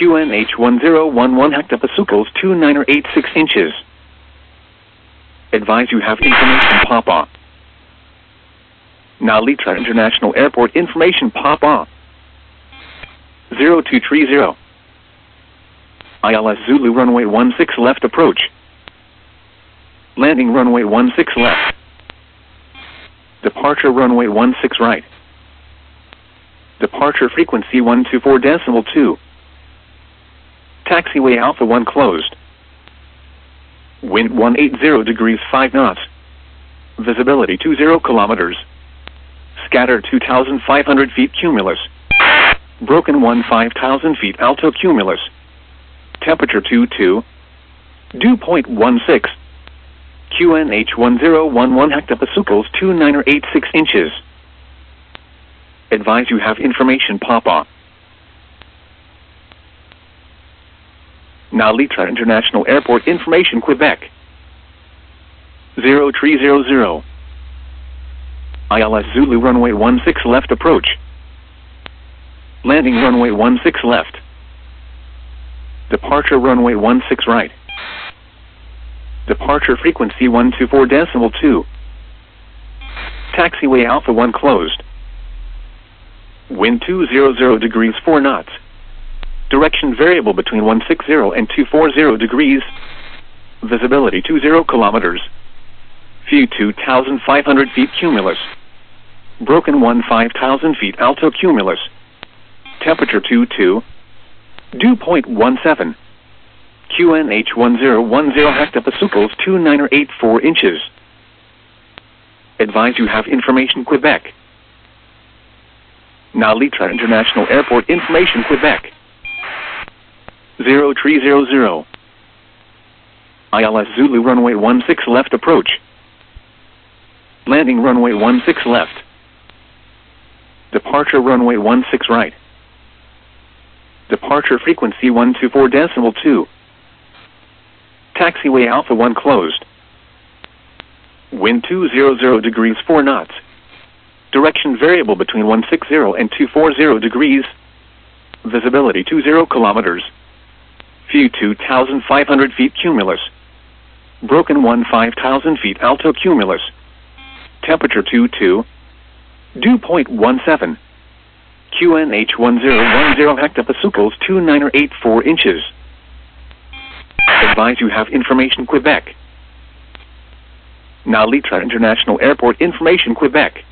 QNH 1011 hectopascals 2986 inches. Advise you have information Papa. Nalita International Airport information Papa. 0230. ILS Zulu runway 16 left approach. Landing runway 16 left. Departure runway 16 right. Departure frequency 124.2. Taxiway Alpha 1 closed. Wind 180 degrees 5 knots. Visibility 20 kilometers. Scatter 2,500 feet cumulus. Broken 5,000 feet alto cumulus. Temperature 22. Dew point 16. QNH 1011 hectopascals 2986 inches. Advise you have information Papa. Nalita International Airport information Quebec. 0300. ILS Zulu runway 16 left approach. Landing runway 16 left. Departure runway 16 right. Departure frequency 124.2. Taxiway Alpha 1 closed. Wind 200 degrees 4 knots. Direction variable between 160 and 240 degrees. Visibility 20 kilometers. View 2,500 feet cumulus. Broken 5,000 feet alto cumulus. Temperature 22. Dew point 17. QNH 1010 hectopascals 2984 inches. Advise you have information Quebec. Nalita International Airport information Quebec. 0300. ILS Zulu runway 16 left approach. Landing runway 16 left. Departure runway 16 right. Departure frequency 124.2. Taxiway Alpha 1 closed. Wind 200 degrees 4 knots. Direction variable between 160 and 240 degrees. Visibility 20 kilometers. View 2,500 feet cumulus. Broken 5,000 feet alto cumulus. Temperature 22. Dew point 17. QNH 1010 hectopascals 2984 inches. Advise you have information Quebec. Nalita International Airport information Quebec.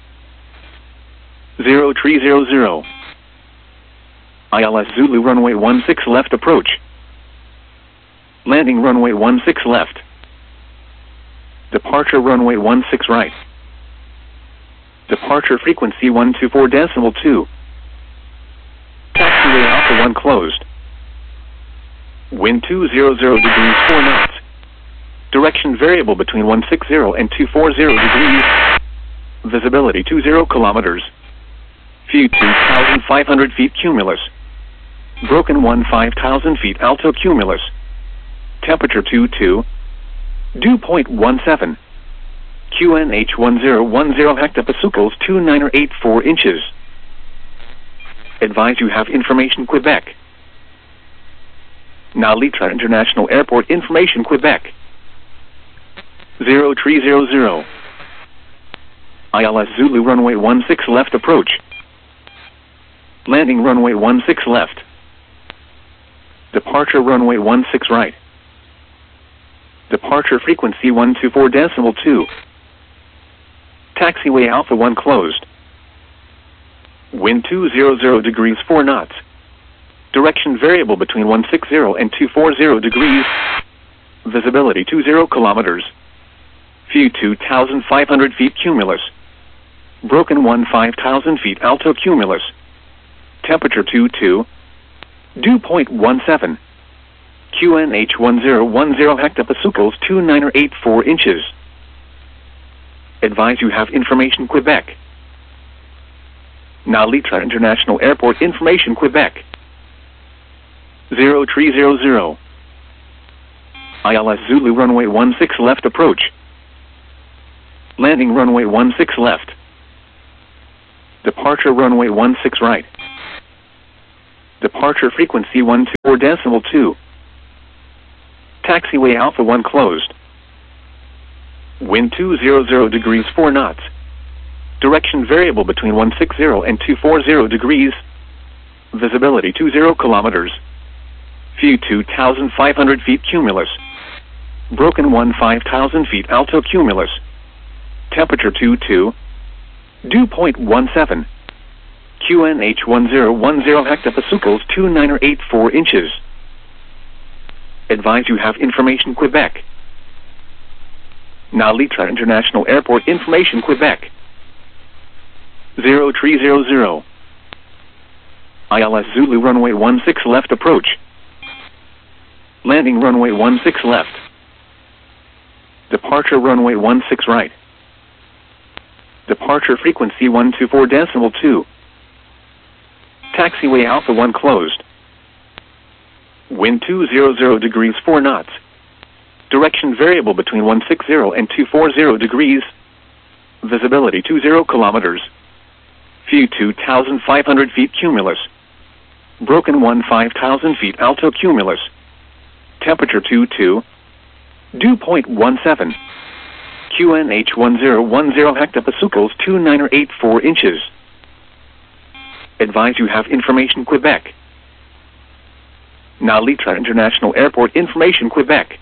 0300. ILS Zulu runway 16 left approach. Landing runway 16 left. Departure runway 16 right. Departure frequency 124.2. Taxiway Alpha 1 closed. Wind 200 degrees 4 knots. Direction variable between 160 and 240 degrees. Visibility 20 kilometers. View 2,500 feet cumulus. Broken 5,000 feet alto cumulus. Temperature 22. Dew point 17. QNH 1010 hectopascals 2984 inches. Advise you have information Quebec. Nalita International Airport information Quebec. 0300. ILS Zulu runway 16 left approach. Landing runway 16 left. Departure runway 16 right. Departure frequency 124.2. Taxiway Alpha 1 closed. Wind 200 degrees 4 knots. Direction variable between 160 and 240 degrees. Visibility 20 kilometers. View 2,500 feet cumulus. Broken 5,000 feet alto cumulus. Temperature 22. Dew point 17. QNH 1010 hectopascals 2984 inches. Advise you have information Quebec. Nalita International Airport information Quebec. 0300. ILS Zulu runway 16 left approach. Landing runway 16 left. Departure runway 16 right. Departure frequency 124.2. Taxiway Alpha 1 closed. Wind 200 degrees 4 knots. Direction variable between 160 and 240 degrees. Visibility 20 kilometers. View 2,500 feet cumulus. Broken 5,000 feet alto cumulus. Temperature 22. Dew point 17. QNH 1010 hectopascals 2984 inches. Advise you have information Quebec. Nalitra International Airport information Quebec. 0300. ILS Zulu runway 16 left approach. Landing runway 16 left. Departure runway 16 right. Departure frequency 124.2. Taxiway Alpha 1 closed. Wind 200 degrees 4 knots. Direction variable between 160 and 240 degrees. Visibility 20 kilometers. View 2,500 feet cumulus. Broken 5,000 feet alto cumulus. Temperature 22. Dew point 17. QNH 1010 hectopascals 2984 inches. Advise you have information Quebec. Nalitra International Airport information Quebec.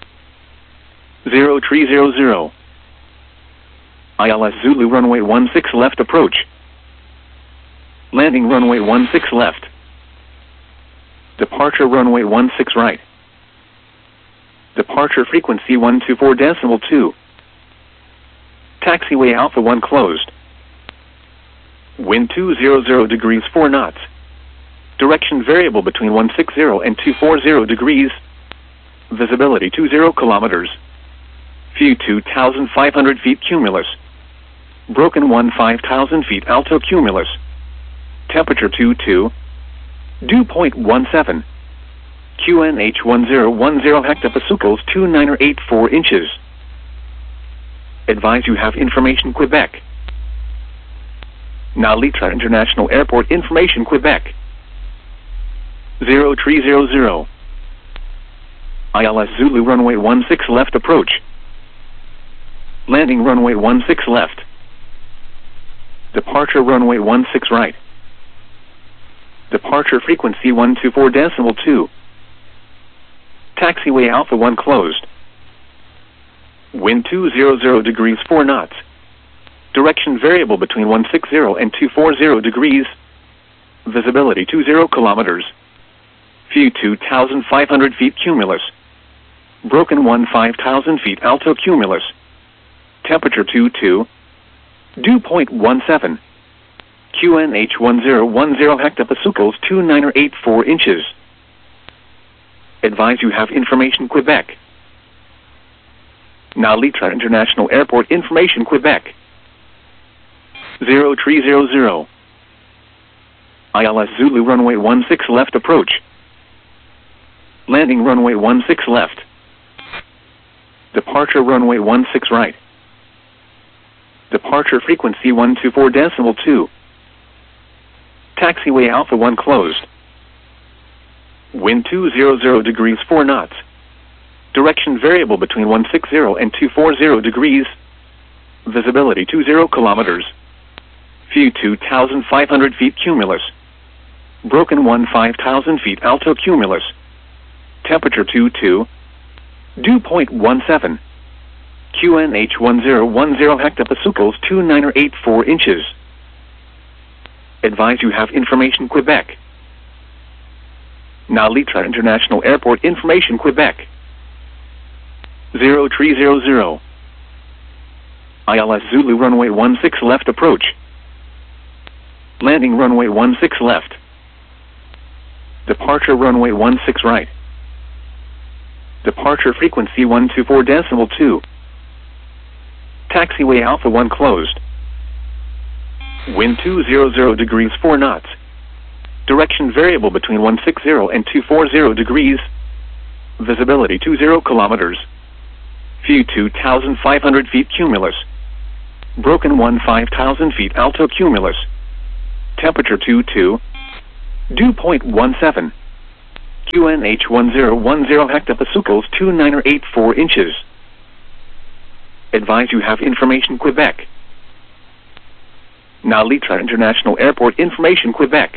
0300. ILS Zulu runway 16 left approach. Landing runway 16 left. Departure runway 16 right. Departure frequency 124.2. Taxiway Alpha 1 closed. Wind 200 degrees 4 knots. Direction variable between 160 and 240 degrees. Visibility 20 kilometers. View 2,500 feet cumulus. Broken 5,000 feet alto cumulus. Temperature 22. Dew point 17. QNH 1010 hectopascals 2984 inches. Advise you have information Quebec. Nalitra International Airport information Quebec. 0300. ILS Zulu runway 16 left approach. Landing runway 16 left. Departure runway 16 right. Departure frequency 124.2. Taxiway Alpha 1 closed. Wind 200 degrees 4 knots. Direction variable between 160 and 240 degrees. Visibility 20 kilometers. View 2,500 feet cumulus. Broken 5,000 feet alto cumulus. Temperature 22. Dew point 17. QNH 1010 hectopascals 2984 inches. Advise you have information Quebec. Nalitra International Airport information Quebec. 0300. ILS Zulu runway 16 left approach. Landing runway 16 left. Departure runway 16 right. Departure frequency 124.2. Taxiway Alpha 1 closed. Wind 200 degrees 4 knots. Direction variable between 160 and 240 degrees. Visibility 20 kilometers. View 2,500 feet cumulus. Broken 5,000 feet alto cumulus. Temperature 22. Dew point 17. QNH 1010 hectopascals 2984 inches. Advise you have information Quebec. Nalitra International Airport information Quebec. 0300. ILS Zulu runway 16 left approach. Landing runway 16 left. Departure runway 16 right. Departure frequency 124.2. Taxiway Alpha 1 closed. Wind 200 degrees 4 knots. Direction variable between 160 and 240 degrees. Visibility 20 kilometers. View 2,500 feet cumulus. Broken 5,000 feet alto cumulus. Temperature 22. Dew point 17. QNH 1010 hectopascals 2984 inches. Advise you have information Quebec. Nalitra International Airport information Quebec.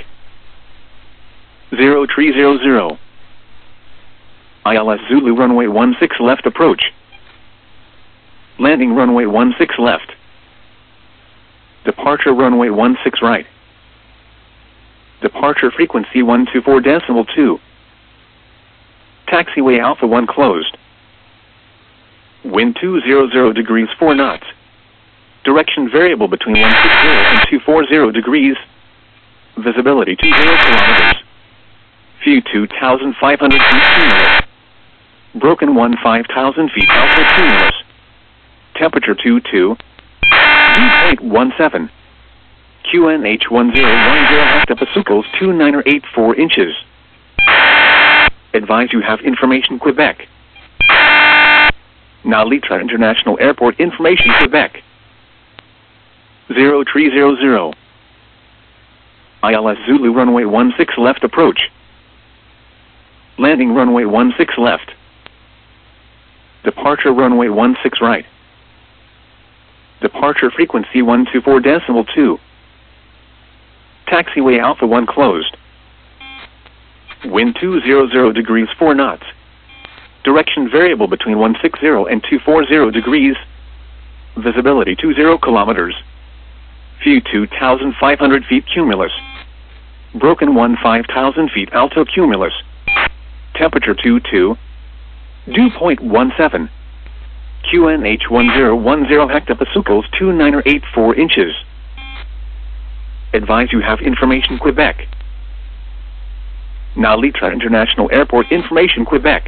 0300. ILS Zulu runway 16 left approach. Landing runway 16 left. Departure runway 16 right. Departure frequency 124.2. Taxiway Alpha 1 closed. Wind 200 degrees 4 knots. Direction variable between 160 and 240 degrees. Visibility 20 kilometers. View 2,500 feet cumulus. Broken 5,000 feet altitude cumulus. Temperature 22. Dew point 17. QNH 1010 hectopascals 2984 inches. Advise you have information Quebec. Nalitra International Airport information Quebec. 0300. ILS Zulu runway 16 left approach. Landing runway 16 left. Departure runway 16 right. Departure frequency 124.2. Taxiway Alpha 1 closed. Wind 200 degrees 4 knots. Direction variable between 160 and 240 degrees. Visibility 20 kilometers. View 2,500 feet cumulus. Broken 5,000 feet alto cumulus. Temperature 22. Dew point 17. QNH 1010 hectopascals 2984 inches. Advise you have information Quebec. Nalitra International Airport information Quebec.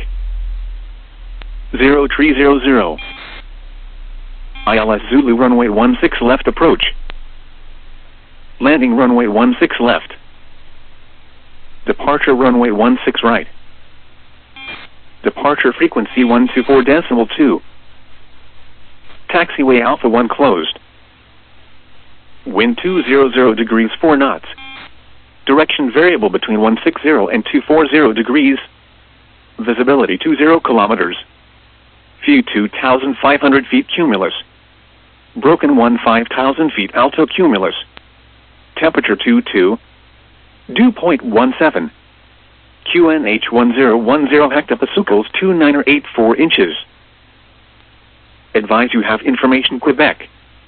0300. ILS Zulu runway 16 left approach. Landing runway 16 left. Departure runway 16 right. Departure frequency 124.2. Taxiway Alpha 1 closed. Wind 200 degrees 4 knots. Direction variable between 160 and 240 degrees. Visibility 20 kilometers. View 2,500 feet cumulus. Broken 5,000 feet alto cumulus. Temperature 22. Dew point 17. QNH 1010 hectopascals 2984 inches. Advise you have information Quebec.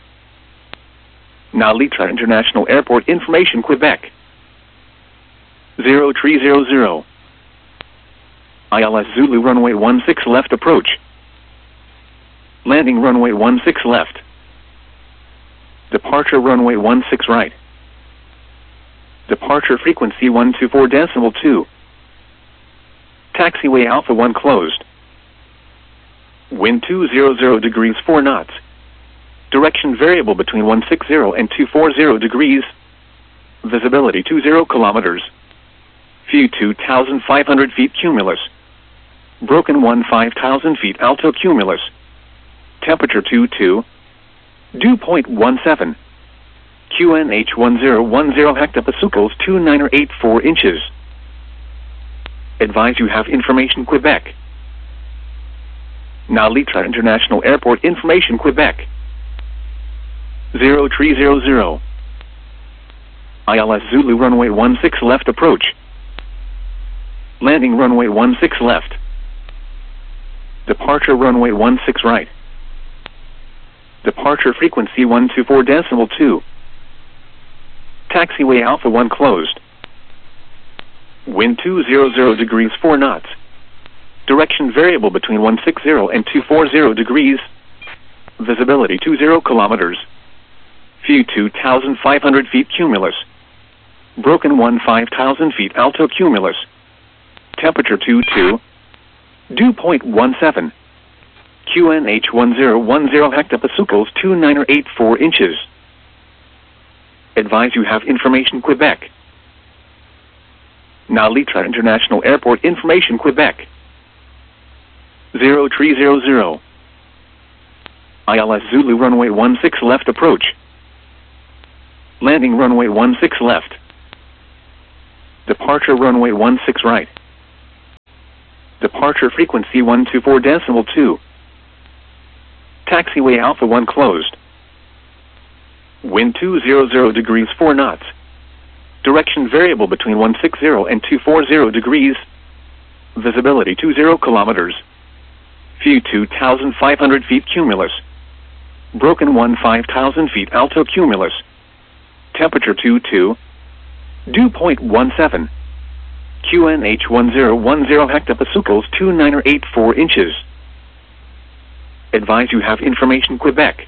Nalitra International Airport information Quebec. 0300. ILS Zulu runway 16 left approach. Landing runway 16 left. Departure runway 16 right. Departure frequency 124.2. Taxiway Alpha 1 closed. Wind 200 degrees 4 knots. Direction variable between 160 and 240 degrees. Visibility 20 kilometers. View 2,500 feet cumulus. Broken 5,000 feet alto cumulus. Temperature 22. Dew point 17. QNH 1010 hectopascals 2984 inches. Advise you have information Quebec. Nalitra International Airport information Quebec. 0300. ILS Zulu runway 16 left approach. Landing runway 16 left. Departure runway 16 right. Departure frequency 124.2. Taxiway Alpha 1 closed. Wind 200 degrees 4 knots. Direction variable between 160 and 240 degrees. Visibility 20 kilometers. View 2,500 feet cumulus. Broken 5,000 feet alto cumulus. Temperature 22. Dew point 17. QNH 1010 hectopascals 2984 inches. Advise you have information Quebec. Nalitra International Airport information Quebec. 0300. ILS Zulu runway 16 left approach. Landing runway 16 left. Departure runway 16 right. Departure frequency 124.2. Taxiway Alpha 1 closed. Wind 200 degrees 4 knots. Direction variable between 160 and 240 degrees. Visibility 20 kilometers. View 2,500 feet cumulus. Broken 5,000 feet alto cumulus. Temperature 22. Dew point 17. QNH 1010 hectopascals 2984 inches. Advise you have information Quebec.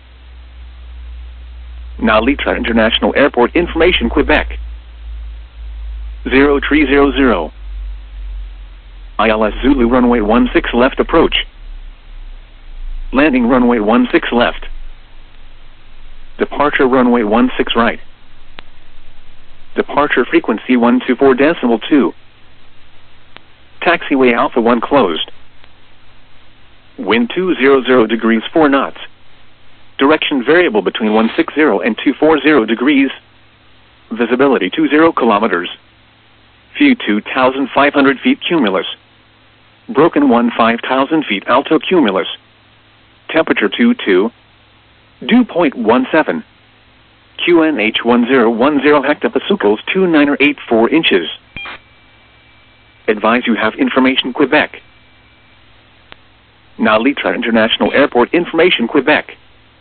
Nalitra International Airport information Quebec. 0300. ILS Zulu runway 16 left approach. Landing runway 16 left. Departure runway 16 right. Departure frequency 124.2. Taxiway Alpha 1 closed. Wind 200 degrees 4 knots. Direction variable between 160 and 240 degrees. Visibility 20 kilometers. View 2,500 feet cumulus. Broken 5,000 feet alto cumulus. Temperature 22. Dew point 17. QNH 1010 hectopascals 2984 inches. Advise you have information Quebec. Nalitra International Airport information Quebec.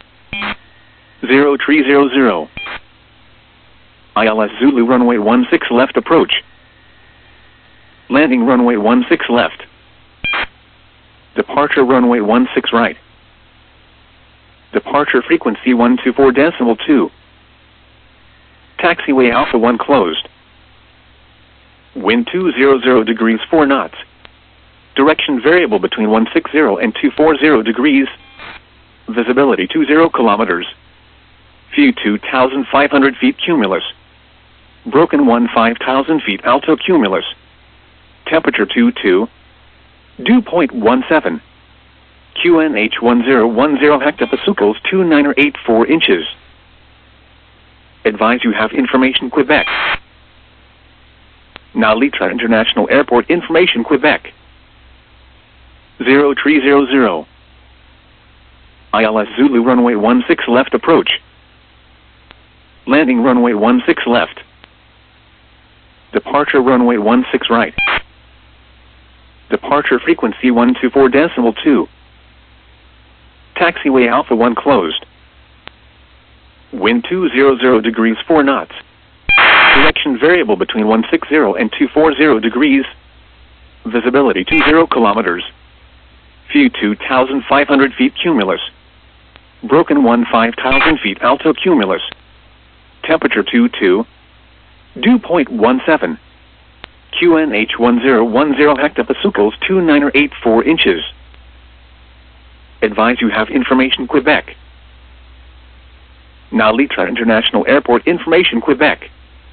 0300. ILS Zulu runway 16 left approach. Landing runway 16 left. Departure runway 16 right. Departure frequency 124.2. Taxiway Alpha 1 closed. Wind 200 degrees 4 knots. Direction variable between 160 and 240 degrees. Visibility 20 kilometers. View 2,500 feet cumulus. Broken 5,000 feet alto cumulus. Temperature 22. Dew point 17. QNH 1010 hectopascals 2984 inches. Advise you have information Quebec. Nalitra International Airport information Quebec. 0300. ILS Zulu runway 16 left approach. Landing runway 16 left. Departure runway 16 right. Departure frequency 124.2. Taxiway Alpha 1 closed. Wind 200 degrees 4 knots. Direction variable between 160 and 240 degrees. Visibility 20 kilometers. View 2,500 feet cumulus. Broken 5,000 feet alto cumulus. Temperature 22. Dew point 17. QNH 1010 hectopascals 2984 inches. Advise you have information Quebec. Nalitra International Airport information Quebec.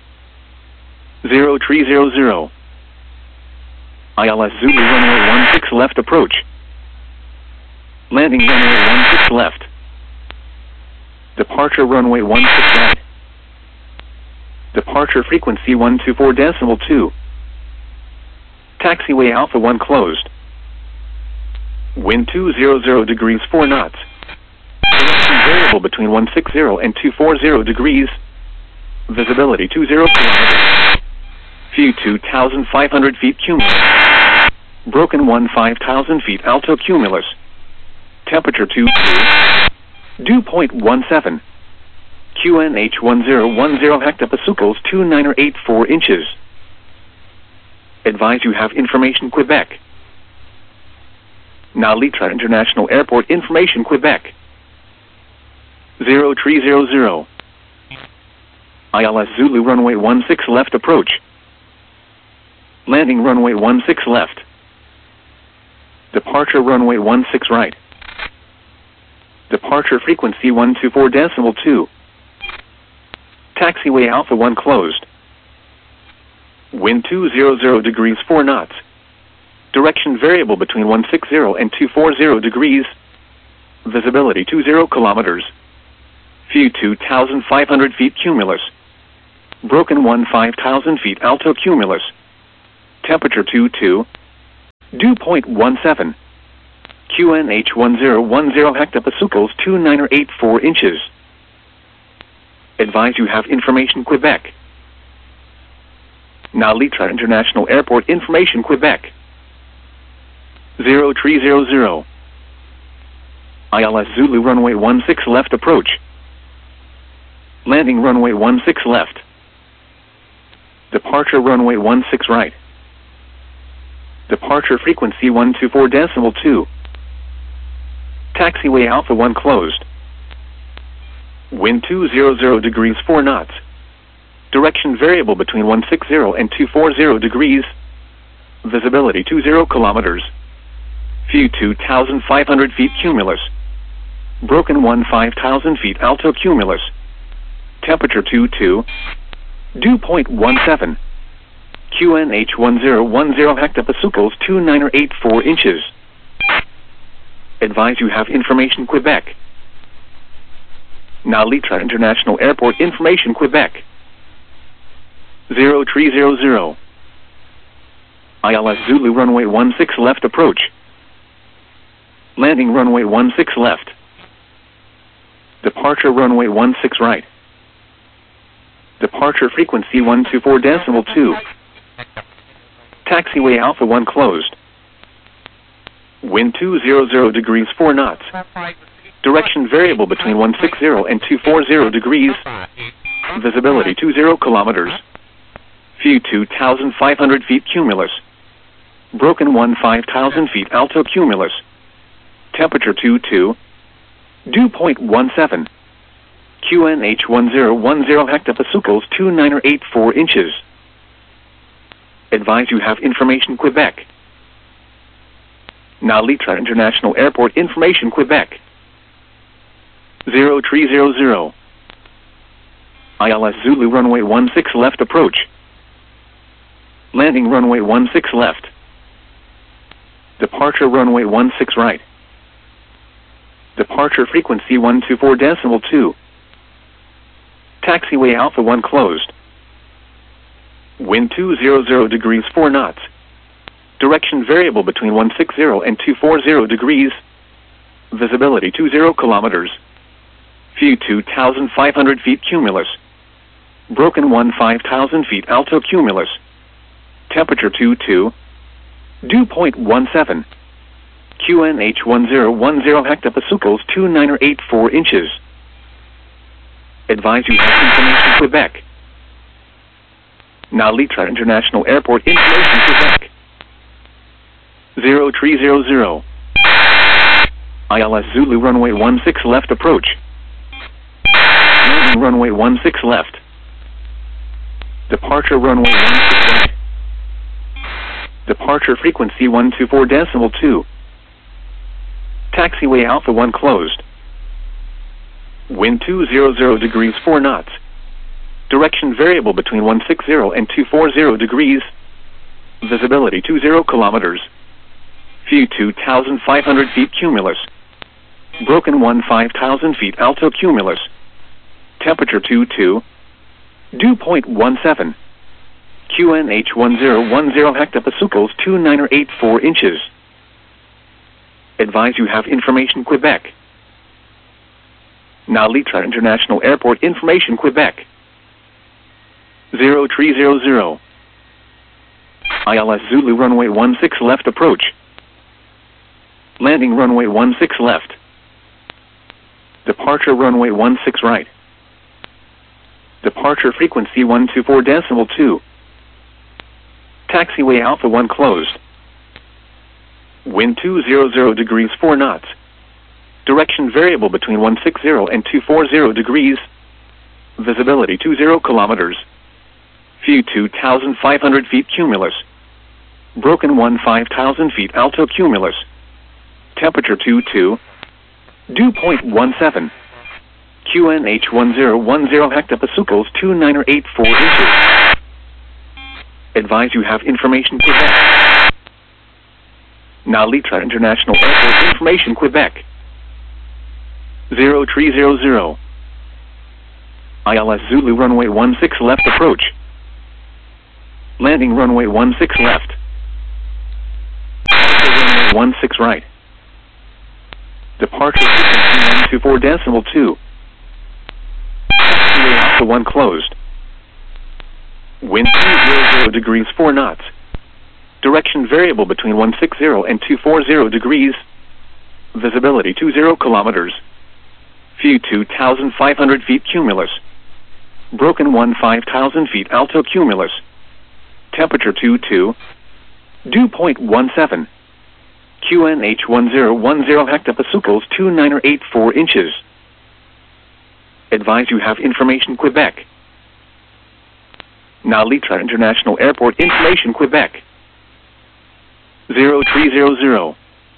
0300. ILS Zulu runway 16 left approach. Landing runway 16 left. Departure runway 16 right. Departure frequency 124.2. Taxiway Alpha 1 closed. Wind 200 degrees 4 knots. Direction variable between 160 and 240 degrees. Visibility 20 kilometers. View 2,500 feet cumulus. Broken 5,000 feet alto cumulus. Temperature 22. Dew point 17. QNH 1010 hectopascals 2984 inches. Advise you have information Quebec. Nalitra International Airport information Quebec. 0300. ILS Zulu runway 16 left approach. Landing runway 16 left. Departure runway 16 right. Departure frequency 124.2. Taxiway Alpha 1 closed. Wind 200 degrees 4 knots. Direction variable between 160 and 240 degrees. Visibility 20 kilometers. View 2,500 feet cumulus. Broken 5,000 feet alto cumulus. Temperature 22. Dew point 17. QNH 1010 hectopascals 2984 inches. Advise you have information Quebec. Now Litra International Airport information Quebec. 0300. ILS Zulu runway 16 left approach. Landing runway 16 left. Departure runway 16 right. Departure frequency 124.2. Taxiway Alpha 1 closed. Wind 200 degrees 4 knots. Direction variable between 160 and 240 degrees. Visibility 20 kilometers. View 2,500 feet cumulus. Broken 5,000 feet alto cumulus. Temperature 22. Dew point 17. QNH 1010 hectopascals 2984 inches. Advise you have information Quebec. Now Litra International Airport information Quebec. 0300. ILS Zulu runway 16 left approach. Landing runway 16 left. Departure runway 16 right. Departure frequency 124.2. Taxiway Alpha 1 closed. Wind 200 degrees 4 knots. Direction variable between 160 and 240 degrees. Visibility 20 kilometers. View 2,500 feet cumulus. Broken 5,000 feet alto cumulus. Temperature 22. Dew point 17. QNH 1010 hectopascals 2984 inches. Advise you have information Quebec. Now Litra International Airport information Quebec. 0300. ILS Zulu runway 16 left approach. Landing runway 16 left. Departure runway 16 right. Departure frequency 124.2. Taxiway Alpha 1 closed. Wind 200 degrees 4 knots. Direction variable between 160 and 240 degrees. Visibility 20 kilometers. View 2,500 feet cumulus. Broken 5,000 feet alto cumulus. Temperature 22. Dew point 17. QNH 1010 hectopascals 2984 inches. Advise you have information Quebec. Now Litra International Airport information Quebec. 0300. ILS Zulu runway 16 left approach. Landing runway 16 left. Departure runway 16 right. Departure frequency 124.2. Taxiway Alpha 1 closed. Wind 200 degrees 4 knots. Direction variable between 160 and 240 degrees. Visibility 20 kilometers. View 2,500 feet cumulus. Broken 5,000 feet alto cumulus. Temperature 22. Dew point 17. QNH 1010 hectopascals 2984 inches. Advise you have information Quebec. Now Litra International Airport information Quebec. 0300. ILS Zulu runway 16 left approach. Landing runway 16 left. Departure runway 16 right. Departure frequency 124.2. Taxiway Alpha 1 closed. Wind 200 degrees 4 knots. Direction variable between 160 and 240 degrees. Visibility 20 kilometers. View 2,500 feet cumulus. Broken 5,000 feet alto cumulus. Temperature 22. Dew point 17. QNH 1010 hectopascals 2984 inches. Advise you have information Quebec. Now Litra International Airport information Quebec. 0300. ILS Zulu runway 16 left approach. Landing runway 16 left. runway 16 right. Departure frequency 124.2. Taxiway Alpha 1 closed. Wind 200 degrees 4 knots. Direction variable between 160 and 240 degrees. Visibility 20 kilometers. View 2,500 feet cumulus. Broken 5,000 feet alto cumulus. Temperature 22. Dew point 17. QNH 1010 hectopascals 2984 inches. Advise you have information Quebec. Now Litra International Airport information Quebec. 0300.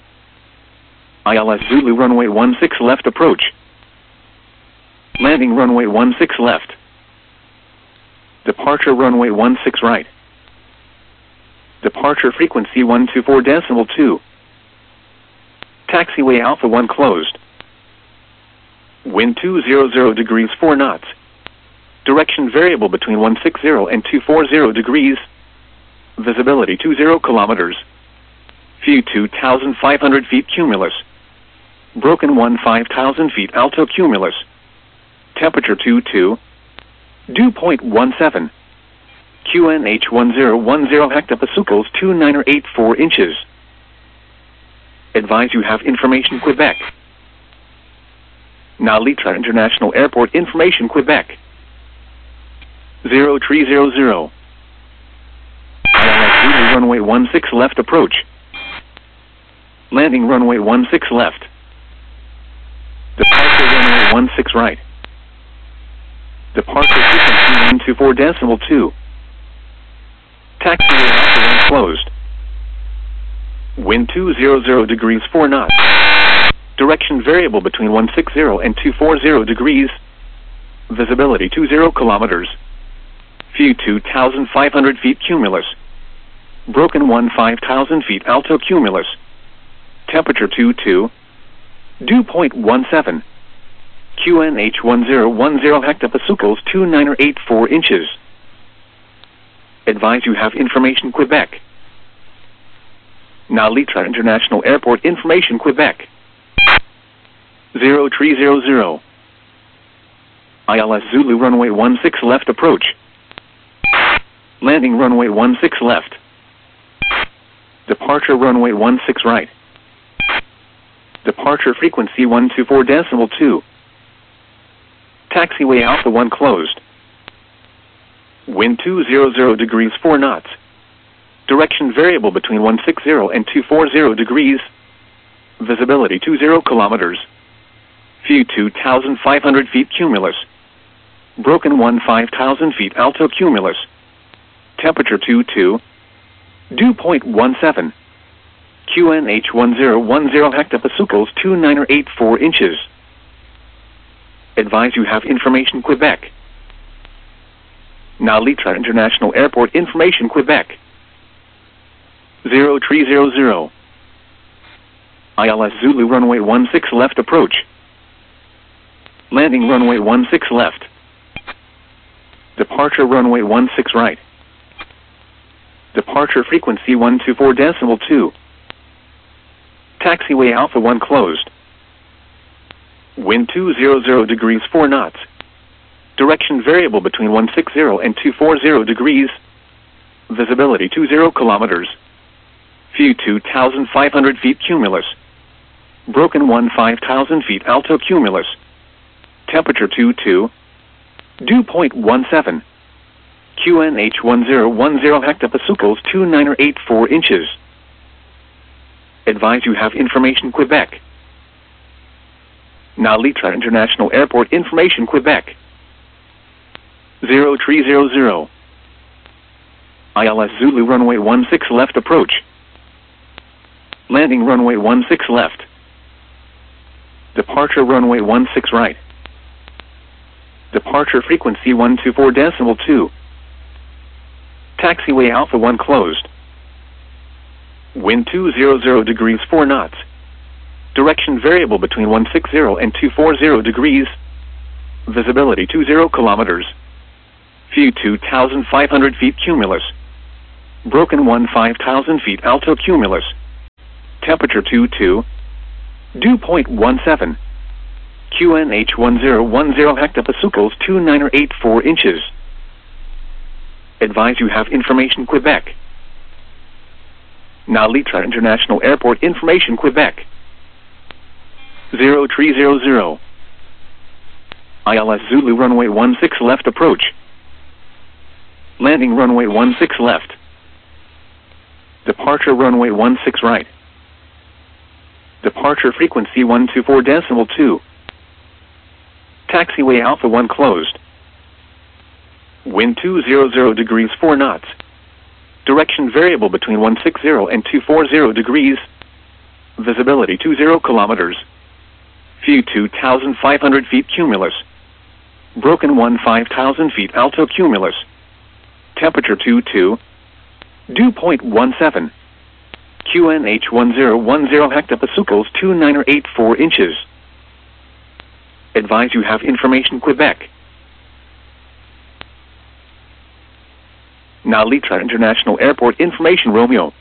ILS Zulu runway 16 left approach. Landing runway 16 left. Departure runway 16 right. Departure frequency 124.2. Taxiway Alpha 1 closed. Wind 200 degrees 4 knots. Direction variable between 160 and 240 degrees. Visibility 20 kilometers. View 2,500 feet cumulus. Broken 5,000 feet alto cumulus. Temperature 22. Dew point 17. QNH 1010 hectopascals 2984 inches. Advise you have information Quebec. Now Litra International Airport information Quebec. 0300. ILS Zulu runway 16 left approach. Landing runway 16 left. Departure runway 16 right. Departure frequency 124.2. Taxiway Alpha 1 closed. Wind 200 degrees 4 knots. Direction variable between 160 and 240 degrees. Visibility 20 kilometers. View 2,500 feet cumulus. Broken 5,000 feet alto cumulus. Temperature 22. Dew point 17. QNH 1010 hectopascals 2984 inches. Advise you have information Quebec. Now Litra International Airport information Quebec. 0300. ILS Zulu runway 16 left approach. Landing runway 16 left. Departure runway 16 right. Departure frequency 124.2. Taxiway Alpha 1 closed. Wind 200 degrees 4 knots. Direction variable between 160 and 240 degrees. Visibility 20 kilometers. View 2,500 feet cumulus. Broken 5,000 feet alto cumulus. Temperature 22. Dew point 17. QNH 1010 hectopascals 2984 inches. Advise you have information Quebec. Now Litra International Airport information Quebec. 0300. ILS Zulu runway 16 left approach. Landing runway 16 left. Departure runway 16 right. Departure frequency 124.2. Taxiway Alpha 1 closed. Wind 200 degrees 4 knots. Direction variable between 160 and 240 degrees. Visibility 20 kilometers. View 2,500 feet cumulus. Broken 5,000 feet alto cumulus. Temperature 22. Dew point 17. QNH 1010 hectopascals 2984 inches. Advise you have information Quebec. Now Litra International Airport information Quebec. 0300. ILS Zulu runway 16 left approach. Landing runway 16 left. Departure runway 16 right. Departure frequency 124.2. Taxiway Alpha 1 closed. Wind 200 degrees 4 knots. Direction variable between 160 and 240 degrees. Visibility 20 kilometers. View 2,500 feet cumulus. Broken 5,000 feet alto cumulus. Temperature 22. Dew point 17. QNH 1010 hectopascals 2984 inches. Advise you have information Quebec. Now Litra International Airport information Quebec. 0300. ILS Zulu runway 16 left approach. Landing runway 16 left. Departure runway 16 right. Departure frequency 124.2. Taxiway Alpha 1 closed. Wind 200 degrees 4 knots. Direction variable between 160 and 240 degrees. Visibility 20 kilometers. View 2,500 feet cumulus. Broken 5,000 feet alto cumulus. Temperature 22. Dew point 17. QNH 1010 hectopascals 2984 inches. Advise you have information Quebec. Now Litra International Airport information Romeo.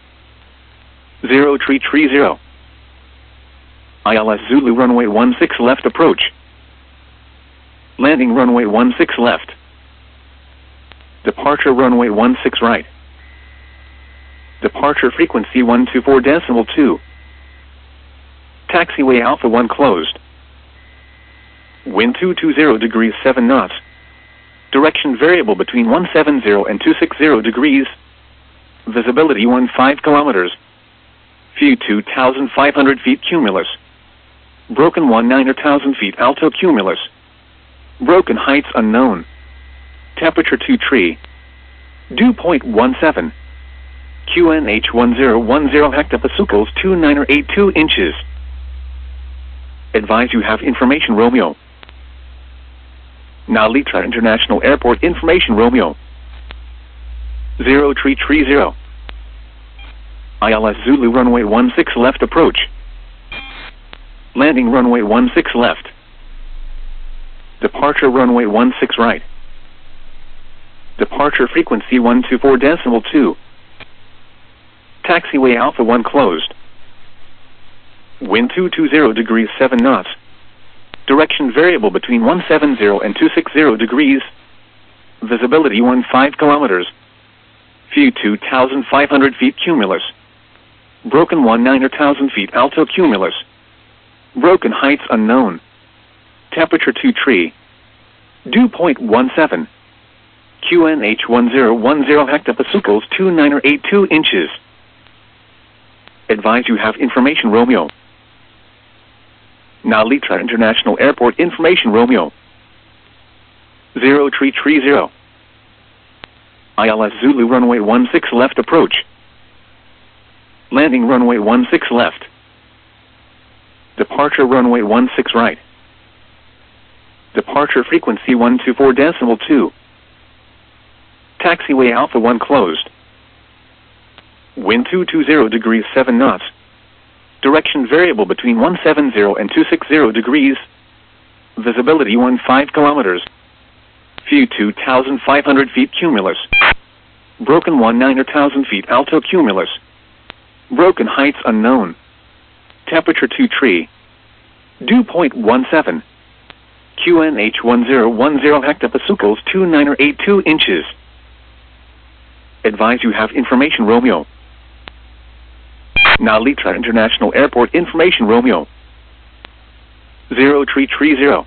0330. ILS Zulu runway 16 left approach. Landing runway 16 left. Departure runway 16 right. Departure frequency 124.2. Taxiway Alpha 1 closed. Wind 220 degrees 7 knots. Direction variable between 170 and 260 degrees. Visibility 15 kilometers. View 2,500 feet cumulus. Broken 19,000 feet alto cumulus. Broken heights unknown. Temperature 23. Dew point 17. QNH 1010 hectopascals 2982 inches. Advise you have information Romeo. Now Litra International Airport information Romeo. 0330. ILS Zulu runway 16 left approach. Landing runway 16 left. Departure runway 16 right. Departure frequency 124.2. Taxiway Alpha 1 closed. Wind 220 degrees 7 knots. Direction variable between 170 and 260 degrees. Visibility 15 kilometers. View 2,500 feet cumulus. Broken 19,000 feet alto cumulus. Broken heights unknown. Temperature 23. Dew point 17. QNH 1010 hectopascals 2982 inches. Advise you have information Romeo. Now Litra International Airport information Romeo. 0330. ILS Zulu runway 16 left approach. Landing runway 16 left. Departure runway 16 right. Departure frequency 124.2. Taxiway Alpha 1 closed. Wind 220 degrees 7 knots. Direction variable between 170 and 260 degrees. Visibility 15 kilometers. View 2,500 feet cumulus. Broken 19,000 feet alto cumulus. Broken heights unknown. Temperature 23. Dew point 17. QNH 1010 hectopascals 2982 inches. Advise you have information Romeo. Now Litra International Airport information Romeo. 0330.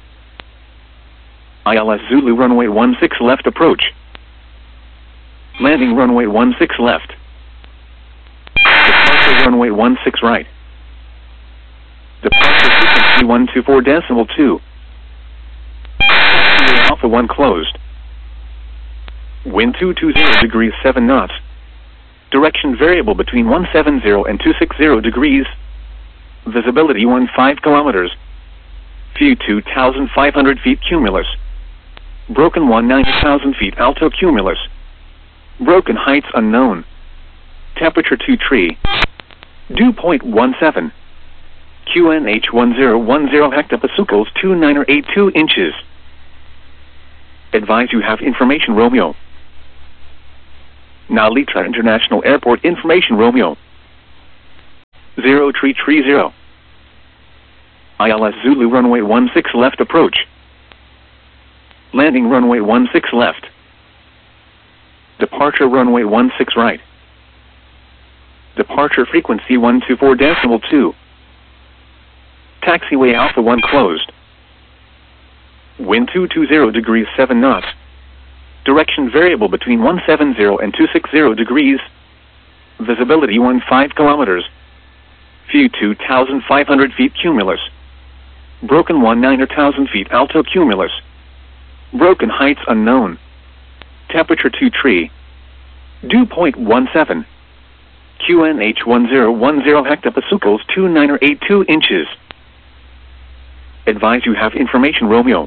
ILS Zulu runway 16 left approach. Landing runway 16 left. Departure runway 16 right. Departure frequency 124.2. Taxiway Alpha 1 closed. Wind 220 degrees 7 knots. Direction variable between 170 and 260 degrees. Visibility 15 kilometers. View 2,500 feet cumulus. Broken 19,000 feet alto cumulus. Broken heights unknown. Temperature 23. Dew point 17. QNH 1010 hectopascals 2982 inches. Advise you have information Romeo. Now Litra International Airport information Romeo. 0330. ILS Zulu runway 16 left approach. Landing runway 16 left. Departure runway 16 right. Departure frequency 124.2. Taxiway Alpha 1 closed. Wind 220 degrees 7 knots. Direction variable between 170 and 260 degrees. Visibility 15 kilometers. View 2,500 feet cumulus. Broken 19,000 feet alto cumulus. Broken heights unknown. Temperature 2 tree. Dew point 17. QNH 1010 hectopascals 2982 inches. Advise you have information Romeo.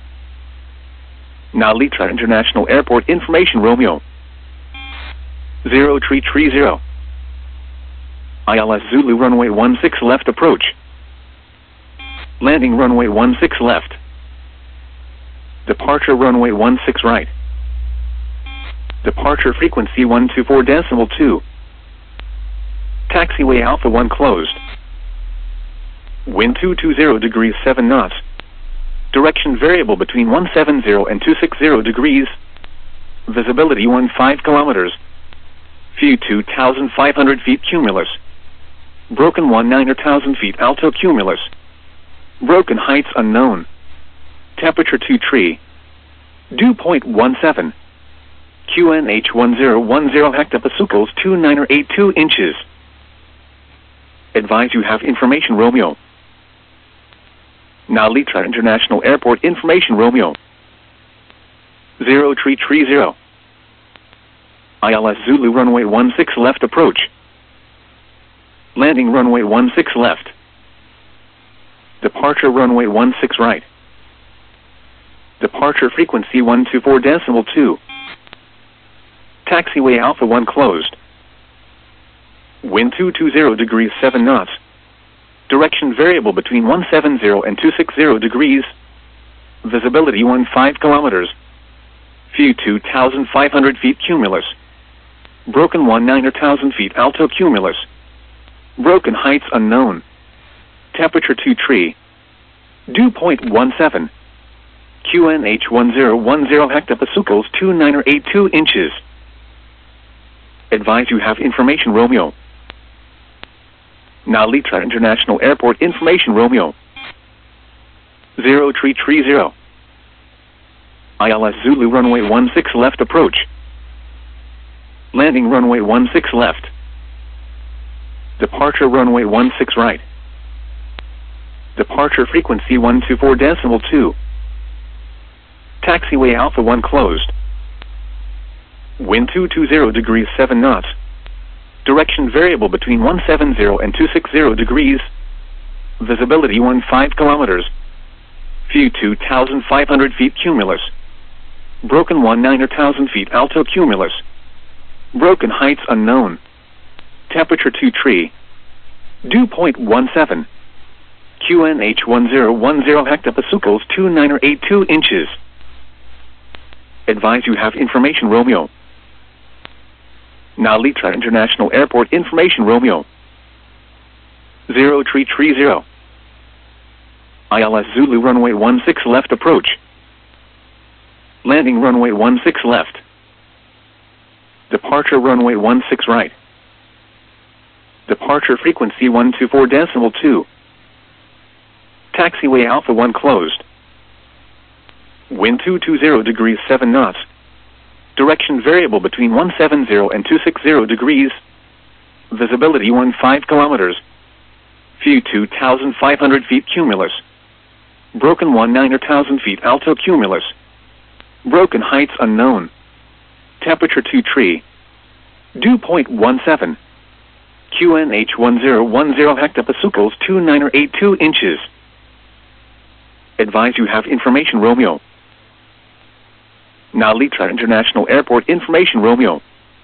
Now Litra International Airport information Romeo. 0330. ILS Zulu runway 16 left approach. Landing runway 16 left. Departure runway 16 right. Departure frequency 124.2. Taxiway Alpha 1 closed. Wind 220 degrees 7 knots. Direction variable between 170 and 260 degrees. Visibility 15 kilometers. View 2,500 feet cumulus. Broken 19,000 feet alto cumulus. Broken heights unknown. Temperature 2 tree. Dew point 17. QNH 1010 hectopascals 2982 inches. Advise you have information Romeo. Now Litra International Airport information Romeo. 0330. ILS Zulu runway 16 left approach. Landing runway 16 left. Departure runway 16 right. Departure frequency 124.2. Taxiway Alpha 1 closed. Wind 220 degrees 7 knots. Direction variable between 170 and 260 degrees. Visibility 15 kilometers. View 2,500 feet cumulus. Broken 19,000 feet alto cumulus. Broken heights unknown. Temperature 2 tree. Dew point 17. QNH 1010 hectopascals 2982 inches. Advise you have information Romeo. Now Litra International Airport information Romeo. 0330. ILS Zulu runway 16 left approach. Landing runway 16 left. Departure runway 16 right. Departure frequency 124.2. Taxiway Alpha 1 closed. Wind 220 degrees 7 knots. Direction variable between 170 and 260 degrees. Visibility 15 kilometers. View 2,500 feet cumulus. Broken 19,000 feet alto cumulus. Broken heights unknown. Temperature 2 tree. Dew point 17. QNH 1010 hectopascals 2982 inches. Advise you have information Romeo. Now Litra International Airport information Romeo. 0330. ILS Zulu runway 16 left approach. Landing runway 16 left. Departure runway 16 right. Departure frequency 124.2. Taxiway Alpha 1 closed. Wind 220 degrees 7 knots. Direction variable between 170 and 260 degrees. Visibility 15 kilometers. View 2,500 feet cumulus. Broken 19,000 feet alto cumulus. Broken heights unknown. Temperature 2 tree. Dew point 17. QNH 1010 hectopascals 2982 inches. Advise you have information Romeo. Now Litra International Airport information Romeo.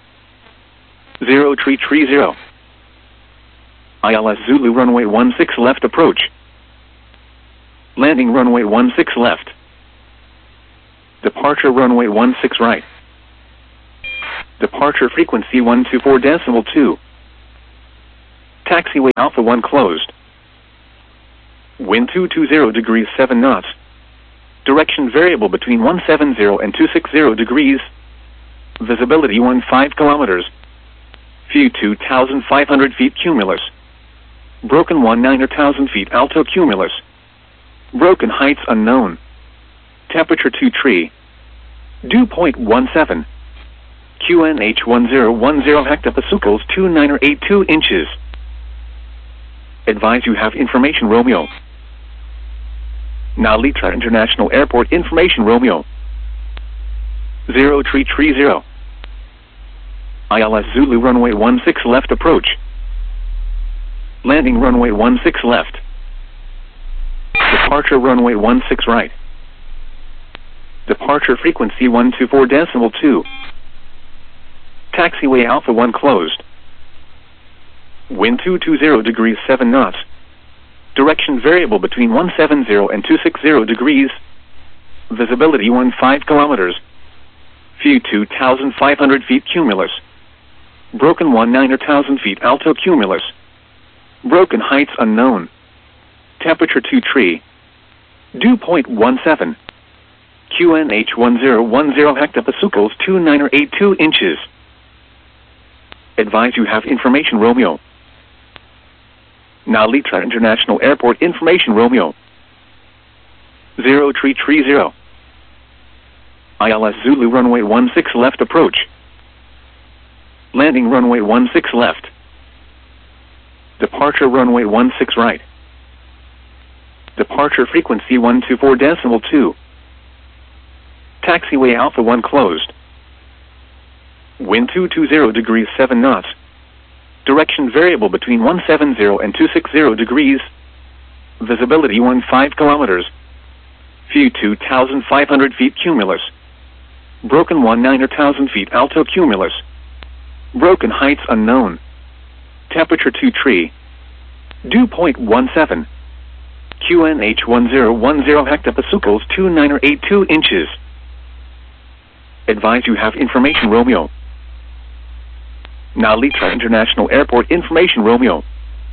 0330. ILS Zulu runway 16 left approach. Landing runway 16 left. Departure runway 16 right. Departure frequency 124.2. Taxiway Alpha 1 closed. Wind 220 degrees 7 knots. Direction variable between 170 and 260 degrees. Visibility 15 kilometers. View 2,500 feet cumulus. Broken 19,000 feet alto cumulus. Broken heights unknown. Temperature 2 Dew point 17. QNH 1010 hectopascals 2982 inches. Advise you have information Romeo. Now Litra International Airport information Romeo. 0330. ILS Zulu runway 16 left approach. Landing runway 16 left. Departure runway 16 right. Departure frequency 124.2. Taxiway Alpha 1 closed. Wind 220 degrees 7 knots. Direction variable between 170 and 260 degrees. Visibility 15 kilometers. View 2,500 feet cumulus. Broken 19,000 feet alto cumulus. Broken heights unknown. Temperature 2 Dew point 17. QNH 1010 hectopascals 2982 inches. Advise you have information Romeo. Now Litra International Airport information Romeo. 0330. ILS Zulu runway 16 left approach. Landing runway 16 left. Departure runway 16 right. Departure frequency 124.2. Taxiway Alpha 1 closed. Wind 220 degrees 7 knots. Direction variable between 170 and 260 degrees. Visibility 15 kilometers. View 2,500 feet cumulus. Broken 19,000 feet alto cumulus. Broken heights unknown. Temperature 2 Dew point 17. QNH 1010 hectopascals 2982 inches. Advise you have information Romeo. Now Litra International Airport information Romeo.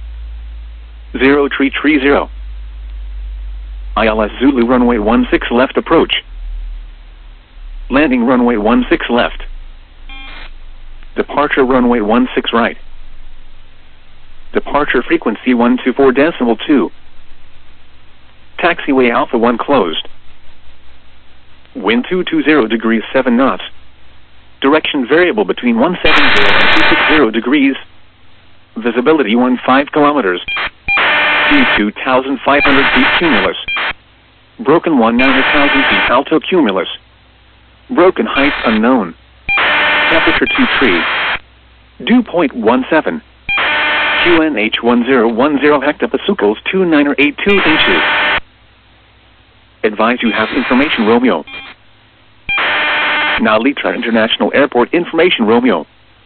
0330. ILS Zulu runway 16 left approach. Landing runway 16 left. Departure runway 16 right. Departure frequency 124.2. Taxiway Alpha 1 closed. Wind 220 degrees 7 knots. Direction variable between 170 and 260 degrees. Visibility 15 kilometers. View 2,500 feet cumulus. Broken 19,000 feet alto cumulus. Broken heights unknown. Temperature 2 Dew point 17. QNH 1010 hectopascals 2982 inches. Advise you have information Romeo. Now Litra International Airport information Romeo.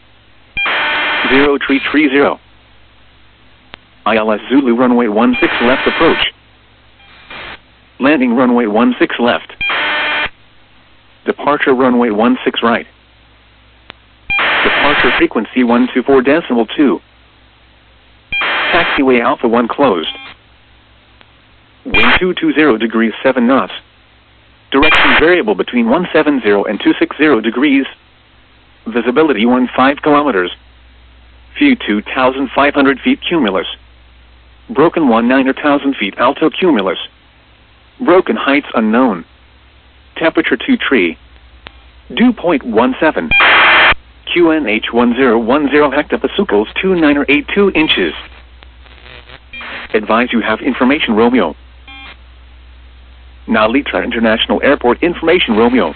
0330. ILS Zulu runway 16 left approach. Landing runway 16 left. Departure runway 16 right. Departure frequency 124.2. Taxiway Alpha 1 closed. Wind 220 degrees 7 knots. Direction variable between 170 and 260 degrees. Visibility 15 kilometers. View 2,500 feet cumulus. Broken 19,000 feet alto cumulus. Broken heights unknown. Temperature 2 Dew point 17. QNH 1010 hectopascals 2982 inches. Advise you have information Romeo. Now Litra International Airport information Romeo.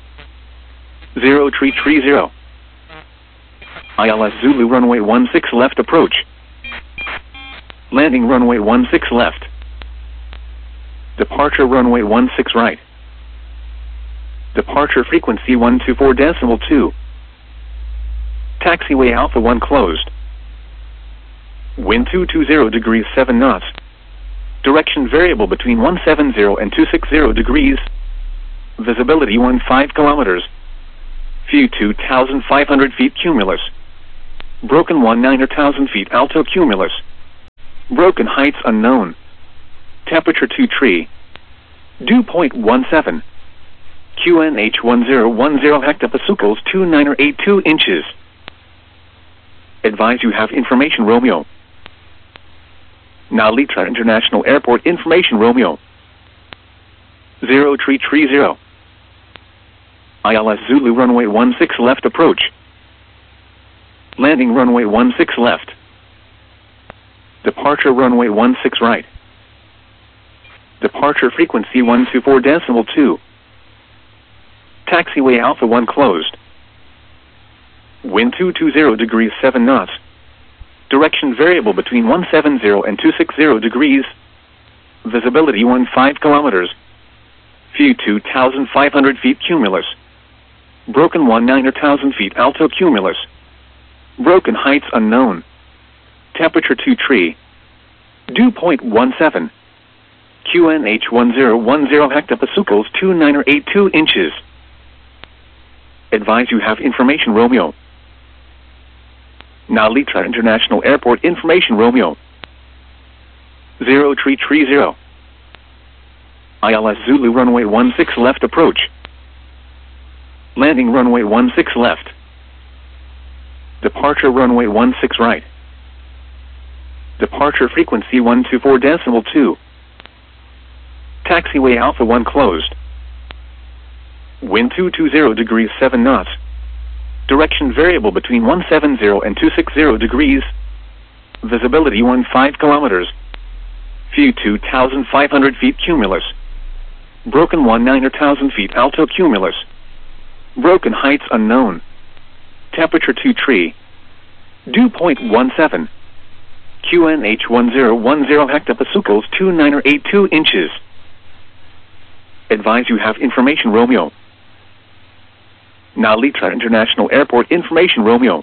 0330. ILS Zulu runway 16 left approach. Landing runway 16 left. Departure runway 16 right. Departure frequency 124.2. Taxiway Alpha 1 closed. Wind 220 degrees 7 knots. Direction variable between 170 and 260 degrees. Visibility 15 kilometers. View 2,500 feet cumulus. Broken 19,000 feet alto cumulus. Broken heights unknown. Temperature 2 tree. Dew point 17. QNH 1010 hectopascals 2982 inches. Advise you have information Romeo. Now Litra International Airport information Romeo. 0330. ILS Zulu runway 16 left approach. Landing runway 16 left. Departure runway 16 right. Departure frequency 124.2. Taxiway Alpha 1 closed. Wind 220 degrees 7 knots. Direction variable between 170 and 260 degrees. Visibility 15 kilometers. View 2,500 feet cumulus. Broken 19,000 feet alto cumulus. Broken heights unknown. Temperature 2 tree. Dew point 17. QNH 1010 hectopascals 2982 inches. Advise you have information Romeo. Now Litra International Airport information Romeo. 0330. ILS Zulu runway 16 left approach. Landing runway 16 left. Departure runway 16 right. Departure frequency 124.2. Taxiway Alpha 1 closed. Wind 220 degrees 7 knots. Direction variable between 170 and 260 degrees. Visibility 15 kilometers. View 2,500 feet cumulus. Broken 19,000 feet alto cumulus. Broken heights unknown. Temperature 2 tree. Dew point 17. QNH 1010 hectopascals 2982 inches. Advise you have information Romeo. Now Litra International Airport information Romeo.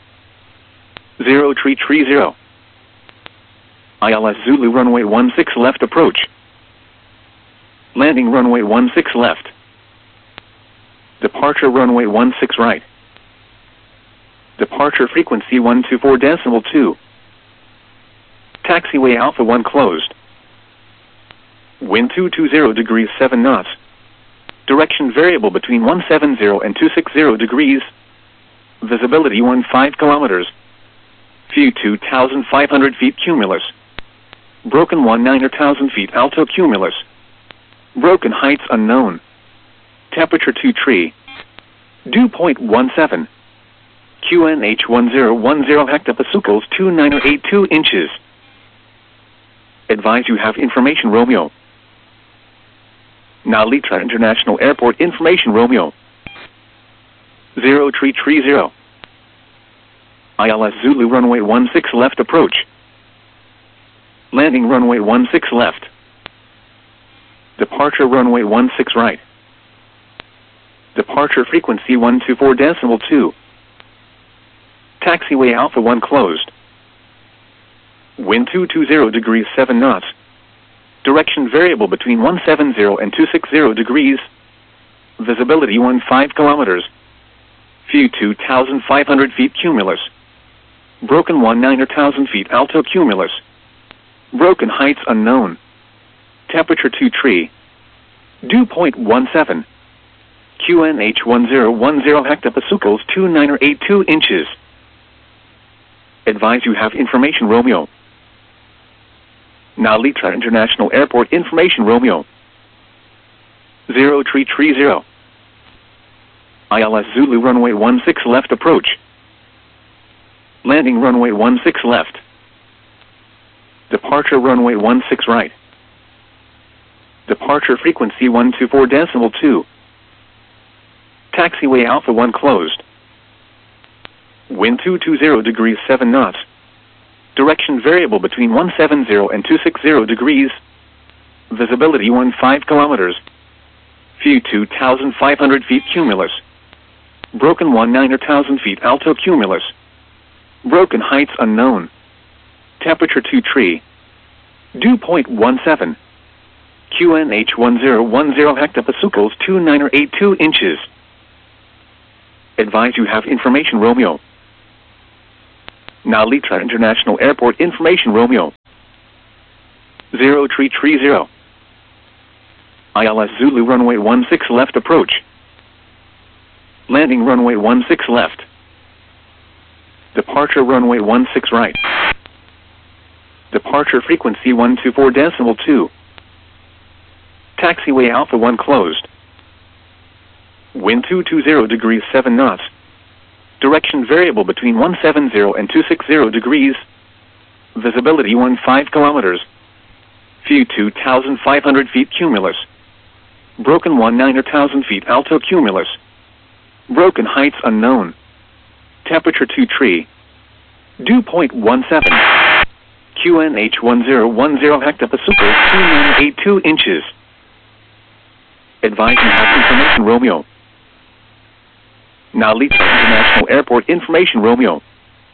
0330. ILS Zulu runway 16 left approach. Landing runway 16 left. Departure runway 16 right. Departure frequency 124.2. Taxiway Alpha 1 closed. Wind 220 degrees 7 knots. Direction variable between 170 and 260 degrees. Visibility 15 kilometers. View 2,500 feet cumulus. Broken 19,000 feet alto cumulus. Broken heights unknown. Temperature 2 tree. Dew point 17. QNH 1010 hectopascals 2982 inches. Advise you have information Romeo. Now Litra International Airport information Romeo. 0330. ILS Zulu runway 16 left approach. Landing runway 16 left. Departure runway 16 right. Departure frequency 124.2. Taxiway Alpha 1 closed. Wind 220 degrees 7 knots. Direction variable between 170 and 260 degrees. Visibility 15 kilometers. View 2,500 feet cumulus. Broken 19,000 feet alto cumulus. Broken heights unknown. Temperature 2 tree. Dew point 17. QNH 1010 hectopascals 2982 inches. Advise you have information Romeo. Now Litra International Airport information Romeo. 0330. ILS Zulu runway 16 left approach. Landing runway 16 left. Departure runway 16 right. Departure frequency 124.2. Taxiway Alpha 1 closed. Wind 220 degrees 7 knots. Direction variable between 170 and 260 degrees. Visibility 15 kilometers. View 2,500 feet cumulus. Broken 19,000 feet alto cumulus. Broken heights unknown. Temperature 2 tree. Dew point 17. QNH 1010 hectopascals 2982 inches. Advise you have information Romeo. Now Litra International Airport information Romeo. 0330. ILS Zulu runway 16 left approach. Landing runway 16 left. Departure runway 16 right. Departure frequency 124.2. Taxiway Alpha 1 closed. Wind 220 degrees 7 knots. Direction variable between 170 and 260 degrees. Visibility 15 kilometers. View 2,500 feet cumulus. Broken 19,000 feet alto cumulus. Broken heights unknown. Temperature 2 tree. Dew point 17. QNH 1010 hectopascals 2982 inches. Advise you have information Romeo. Now Litra International Airport information Romeo.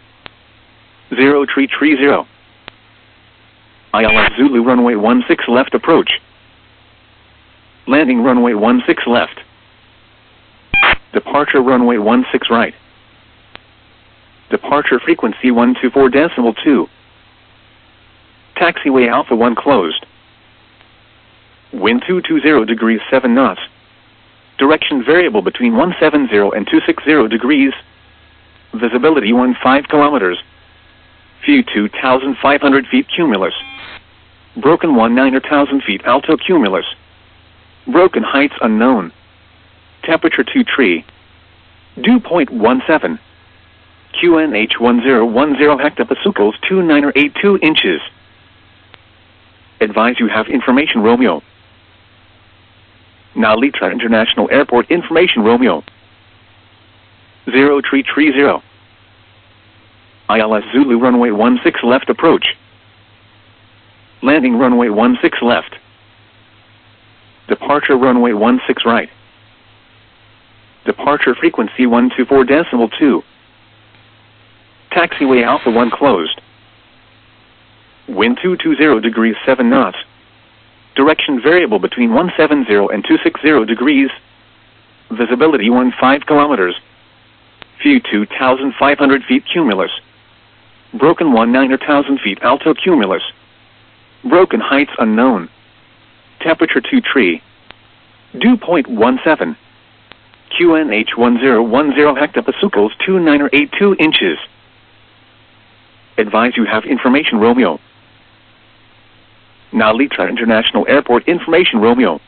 0330. ILS Zulu runway 16 left approach. Landing runway 16 left. Departure runway 16 right. Departure frequency 124.2. Taxiway Alpha 1 closed. Wind 220 degrees 7 knots. Direction variable between 170 and 260 degrees. Visibility 15 kilometers. View 2,500 feet cumulus. Broken 19,000 feet alto cumulus. Broken heights unknown. Temperature 2 tree. Dew point 17. QNH 1010 hectopascals 2982 inches. Advise you have information Romeo. Now Litra International Airport information Romeo. 0330. ILS Zulu runway 16 left approach. Landing runway 16 left. Departure runway 16 right. Departure frequency 124.2. Taxiway Alpha 1 closed. Wind 220 degrees 7 knots. Direction variable between 170 and 260 degrees. Visibility 15 kilometers. View 2,500 feet cumulus. Broken 19,000 feet alto cumulus. Broken heights unknown. Temperature 2 tree. Dew point 17. QNH 1010 hectopascals 2982 inches. Advise you have information Romeo. Now Litra International Airport information Romeo.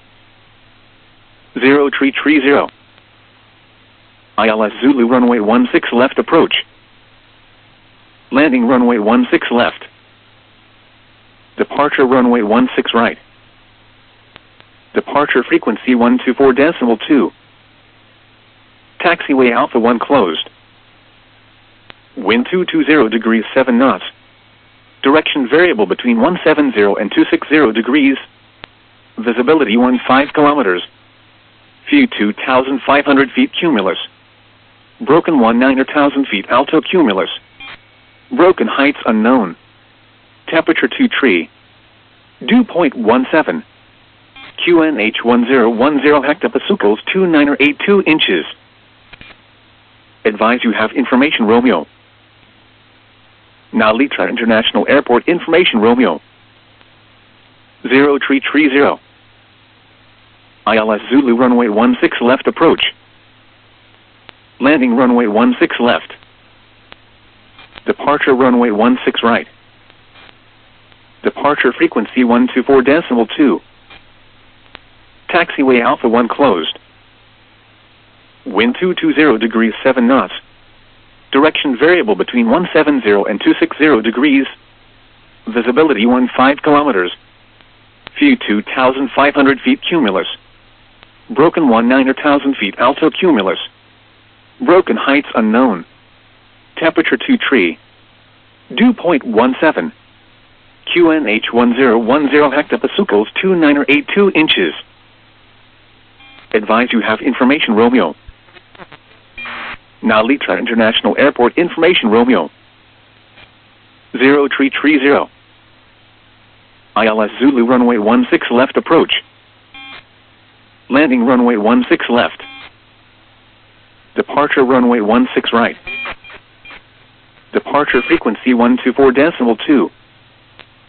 0330. ILS Zulu runway 16 left approach. Landing runway 16 left. Departure runway 16 right. Departure frequency 124.2. Taxiway Alpha 1 closed. Wind 220 degrees 7 knots. Direction variable between 170 and 260 degrees. Visibility 15 kilometers. View 2,500 feet cumulus. Broken 19,000 feet alto cumulus. Broken heights unknown. Temperature 2 tree. Dew point 17. QNH 1010 hectopascals 2982 inches. Advise you have information Romeo. Now Litra International Airport information Romeo. 0330. ILS Zulu runway 16 left approach. Landing runway 16 left. Departure runway 16 right. Departure frequency 124.2. Taxiway Alpha 1 closed. Wind 220 degrees 7 knots. Direction variable between 170 and 260 degrees. Visibility 15 kilometers. View 2,500 feet cumulus. Broken 19,000 feet alto cumulus. Broken heights unknown. Temperature 2 tree. Dew point 17. QNH 1010 hectopascals 2982 inches. Advise you have information Romeo. Now Litra International Airport information Romeo. 0330. ILS Zulu runway 16 left approach. Landing runway 16 left. Departure runway 16 right. Departure frequency 124.2.